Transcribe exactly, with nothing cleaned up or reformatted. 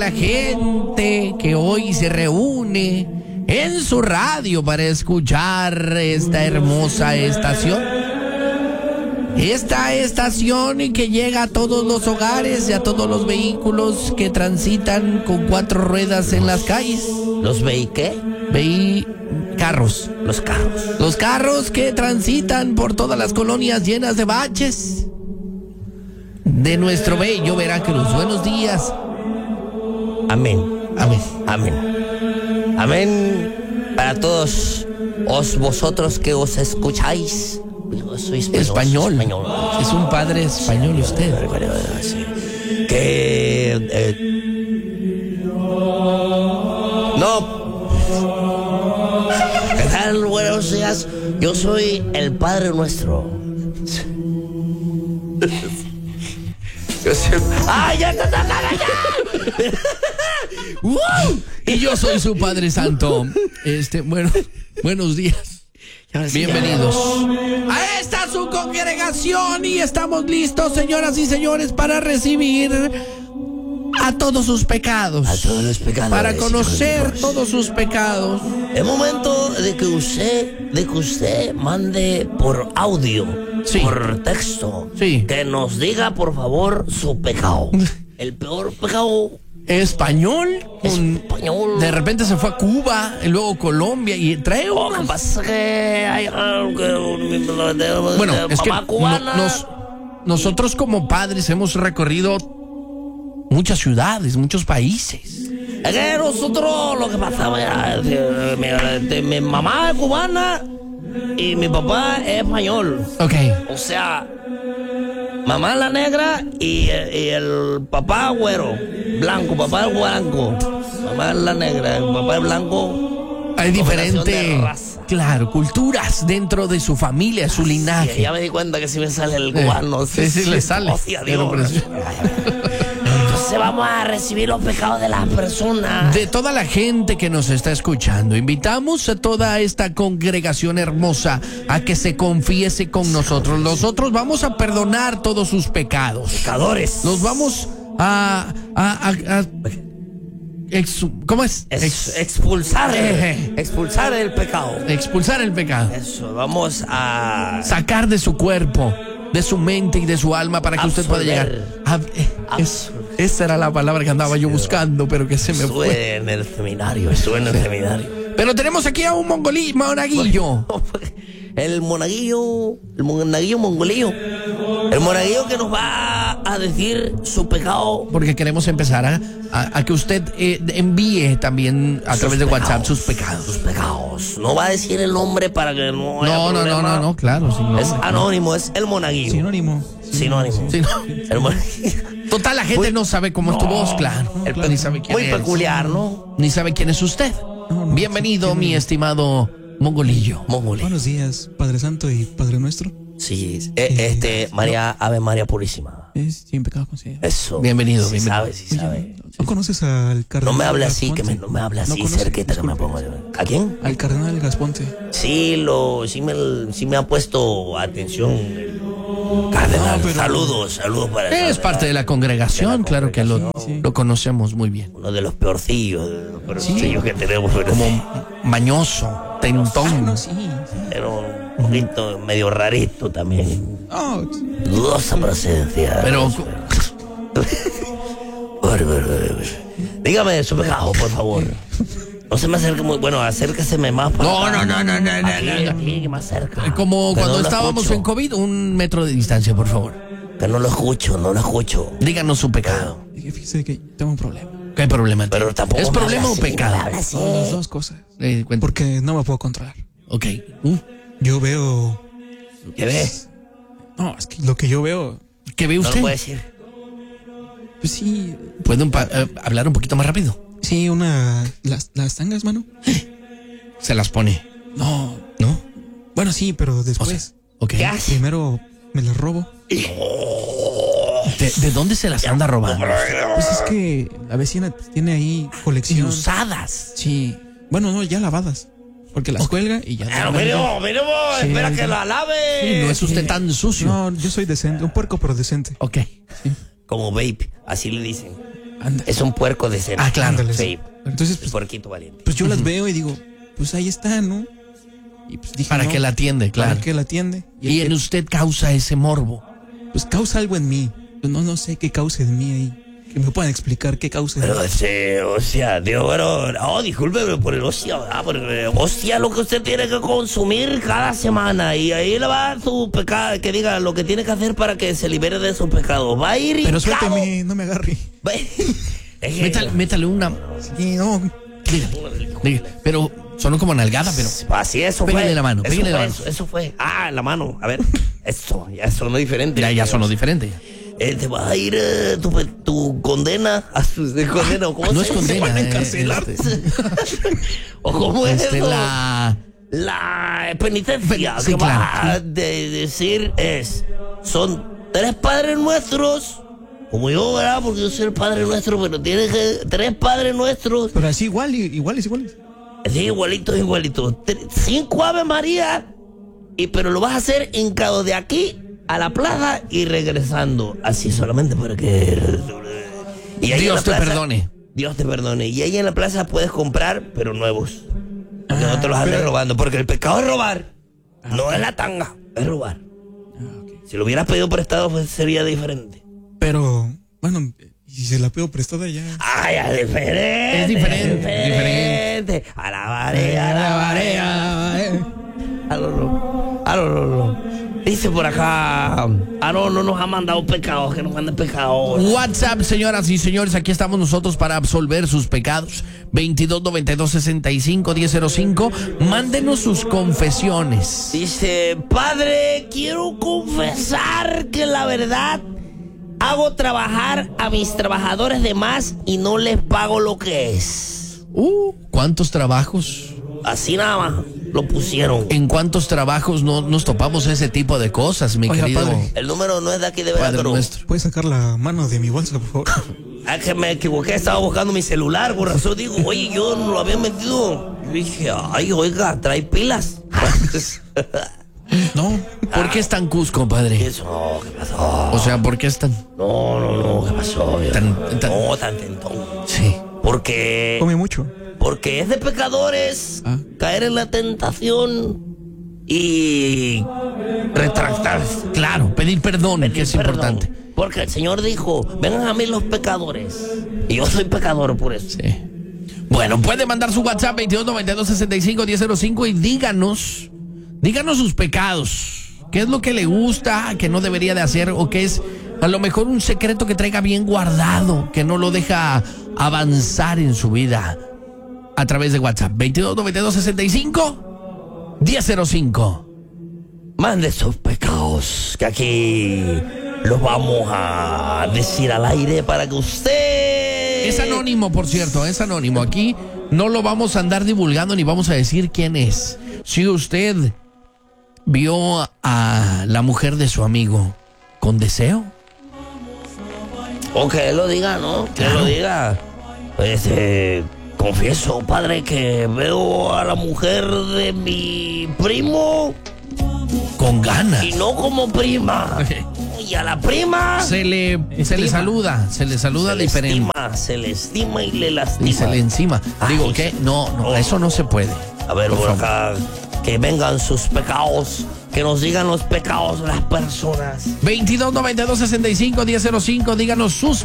La gente que hoy se reúne en su radio para escuchar esta hermosa estación. Esta estación que llega a todos los hogares y a todos los vehículos que transitan con cuatro ruedas en las calles. ¿Los veí qué? Veí carros. Los carros. Los carros que transitan por todas las colonias llenas de baches de nuestro bello Veracruz. Buenos días. Amén. Amén. Amén. Amén para todos os vosotros que os escucháis. Yo soy español. español. Es un padre español usted. Que eh, no. ¿Qué tal? Buenos días. Yo soy el Padre Nuestro. Yo soy... ¡Ay, ya te toca ya! ¡Wow! Y yo soy su Padre Santo. Este, bueno, buenos días. Bienvenidos a esta su congregación y estamos listos, señoras y señores, para recibir a todos sus pecados. A todos los pecados. Para conocer todos sus pecados. Es momento de que usted, de que usted mande por audio, sí, por texto, sí, que nos diga por favor su pecado. El peor pecado. Español, con, español. De repente se fue a Cuba y luego Colombia y trae unos... oh, ¿Qué pasa que hay algo que... Bueno, es que cubana. No, nos, nosotros como padres hemos recorrido muchas ciudades, muchos países. Es que nosotros lo que pasaba era, mi, mi mamá es cubana y mi papá es español. Ok. O sea, mamá la negra y, y el papá güero, blanco, papá es blanco, mamá es la negra, el papá es blanco. Hay diferentes, claro, culturas dentro de su familia, su linaje. Sí, ya me di cuenta que si me sale el cubano. Eh, sí, sí, sí, le sale. Hostia, Dios. Entonces vamos a recibir los pecados de las personas. De toda la gente que nos está escuchando, invitamos a toda esta congregación hermosa a que se confiese con nosotros. Nosotros vamos a perdonar todos sus pecados. Pecadores. Nos vamos a... a, a, a ex, ¿Cómo es? Ex, expulsar. Eh, expulsar el pecado. Expulsar el pecado. Eso, vamos a... sacar de su cuerpo, de su mente y de su alma para que Absolver. usted pueda llegar a, eh, es, esa era la palabra que andaba yo buscando, pero que se me estuve fue. en el seminario, estuve en el seminario. Pero tenemos aquí a un mongolí, monaguillo. El monaguillo, el monaguillo mongolillo. El monaguillo que nos va a decir su pecado. Porque queremos empezar a, a, a que usted eh, envíe también a sus través de pecados, WhatsApp sus pecados. Sus pecados. No va a decir el nombre para que no haya No, no, no, no, no, claro. Sí, no, es anónimo, es el monaguillo. Sinónimo. Sinónimo. Sí, no. El monaguillo. Total, la gente muy, no sabe cómo es tu voz, claro. El Ni sabe quién muy es. peculiar, ¿no? Ni sabe quién es usted. No, no, Bienvenido, sí, mi estimado mongolillo. Mongolillo. Buenos días, Padre Santo y Padre Nuestro. Sí, eh, este, María, Ave María Purísima. Es sin pecado concedido. Eso. Bienvenido, sí bienvenido. sabe, sí sabe. ¿No conoces al cardenal? No me hable así, que me, Gasponte? no me hable así, ¿No conoces? cerquita que me pongo. ¿A quién? Al cardenal Gasponte. Sí, lo, sí me, sí me ha puesto atención el cardenal. No, pero- Saludos, saludos para el Es cardenal. parte de la congregación, De la claro que lo, congregación. lo conocemos muy bien. Uno de los peorcillos, de los peorcillos que tenemos. Pero, Como mañoso, tentón. No, sí. sí. pero un poquito medio rarito también. Oh, Dudosa presencia. Pero Bueno, bueno, bueno. Dígame su pecado, por favor. No se me acerque muy... Bueno, acérqueseme más para... No, no, no, no, no, no, Aquí, no. aquí, más cerca. como Que cuando no lo estábamos escucho. en COVID, un metro de distancia, por favor. Que no lo escucho, no lo escucho. Díganos su pecado. dije, fíjese que tengo un problema. ¿Qué problema tiene? Pero tampoco ¿Es me problema habla o así, pecado? me habla así. No, las dos cosas. Eh, cuenta. Porque no me puedo controlar. Ok. Uh, Yo veo... ¿Qué ve? No, es que lo que yo veo... ¿Qué ve No usted? lo puede decir. Pues sí... ¿Puede un pa- eh, hablar un poquito más rápido? Sí, una... Las, las tangas, mano. Se las pone, No. ¿no? Bueno, sí, pero O después... sea, ok. ¿Qué hace? Primero me las robo. ¿De, de dónde se las anda robando? Pues es que la vecina tiene ahí Y colección. usadas. Sí. Bueno, no, ya lavadas. Porque las cuelga y ya. Pero mínimo, mínimo, Sí, espera sí. que la lave. Sí, no es usted tan sucio. No, yo soy decente, un puerco pero decente. Ok. Como vape, así le dicen. Anda. Es un puerco de cena. Ah, claro. Ándale, Sí. Entonces, El pues, puerquito valiente. pues yo las veo y digo, pues ahí está, ¿no? Y pues dije, Para no, que la atiende, claro. Para que la atiende. Y, Y el en que, usted causa ese morbo. pues causa algo en mí. Pues no, no sé qué causa en mí ahí. Que me puedan explicar qué causa en mí. Pero sí, o sea, Dios, pero, oh, disculpe pero por el hostia, ¿verdad? Por el hostia lo que usted tiene que consumir cada semana y ahí le va su pecado, que diga lo que tiene que hacer para que se libere de sus pecados. Va a ir Pero y cabo. suélteme, no me agarre. Va a ir- Es que- Métale, métale una. Sí, no. Dígale, dígale. Pero sonó como nalgada, pero. Así, eso Pégale fue. la mano, eso pégale la fue, mano. Eso, eso fue. Ah, la mano. A ver, eso, ya sonó diferente. Ya, ya sonó diferente. Eh, te va a ir eh, tu, tu condena a su de condena. ¿o ¿Cómo No se es dice? condena. van a eh, encarcelar. este, ¿O cómo es este, eso? la. La penitencia Pen- sí, que va claro. a de decir es, son tres padres nuestros, como yo, ¿verdad? Porque yo soy el padre nuestro, pero tiene que, tres padres nuestros, Pero así igual, i- iguales, iguales. así igualitos, igualitos, Tre- cinco Ave María, y pero lo vas a hacer hincado de aquí a la plaza y regresando, así solamente para que... Y ahí en Dios la te plaza- perdone. Dios te perdone. Y ahí en la plaza puedes comprar, pero nuevos. Porque Ah, no te los andes pero- robando. Porque el pecado es robar. No es la tanga, es robar. Si lo hubieras pedido prestado, pues sería diferente. Pero, bueno, y si se la pido prestada ya. Ay, es diferente. Es diferente, diferente. Alabaré, alabaré. A lo, lo, a lo, lo, lo. Dice por acá, ah, no, no nos ha mandado pecados, que nos manden pecados. WhatsApp, señoras y señores, aquí estamos nosotros para absolver sus pecados. veintidós noventa y dos sesenta y cinco diez cero cinco. Mándenos sus confesiones. Dice, padre, quiero confesar que la verdad hago trabajar a mis trabajadores de más y no les pago lo que es. Uh, ¿cuántos trabajos? Así nada más lo pusieron. ¿En cuántos trabajos no nos topamos ese tipo de cosas, mi Oiga, querido padre. El número no es de aquí de Padre Veracruz. nuestro? ¿Puedes sacar la mano de mi bolsa, por favor? Es que me equivoqué, estaba buscando mi celular, por razón digo, oye, yo no lo había metido. Yo dije, ay, oiga, trae pilas. No. ¿Por qué es tan cusco, padre? Eso, ¿qué pasó? O sea, ¿por qué es tan...? No, no, no, ¿qué pasó? Tan- tan- No, tan tentón. Sí. Porque... Come mucho. Porque es de pecadores Ah. caer en la tentación y retractarse. Claro, pedir perdón, que es Perdón. importante. Porque el Señor dijo, vengan a mí los pecadores. Y yo soy pecador por eso. Sí. Bueno, puede mandar su WhatsApp veintidós noventa y dos sesenta y cinco diez cero cinco y díganos, díganos sus pecados. ¿Qué es lo que le gusta, que no debería de hacer o qué es a lo mejor un secreto que traiga bien guardado, que no lo deja avanzar en su vida? A través de WhatsApp veintidós noventa y dos sesenta y cinco diez cero cinco. Mande sus pecados, que aquí los vamos a decir al aire para que usted... Es anónimo, por cierto, es anónimo. Aquí no lo vamos a andar divulgando ni vamos a decir quién es. Si usted vio a la mujer de su amigo con deseo, O que él lo diga, ¿no? Que él Claro. lo diga. Pues, eh, confieso, padre, que veo a la mujer de mi primo con ganas, y no como prima. Y a la prima se le, se le Estima. saluda, se le saluda se le diferente estima, se le estima y le lastima. y se le encima. Ay, Digo, ¿qué? No, no, oh. eso no se puede. A ver, Por por favor. acá, que vengan sus pecados, que nos digan los pecados de las personas. veintidós noventa y dos sesenta y cinco diez cero cinco, díganos sus